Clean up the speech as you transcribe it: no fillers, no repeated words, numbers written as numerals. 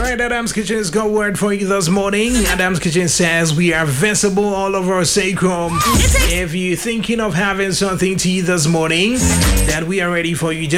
Alright, Adam's Kitchen has got word for you this morning. Adam's Kitchen says we are visible all over Sacrum. If you're thinking of having something to eat this morning, that we are ready for you.